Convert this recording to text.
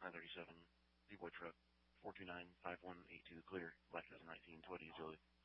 937, D-Boy truck, 429-5182, clear, black 1920, Julie.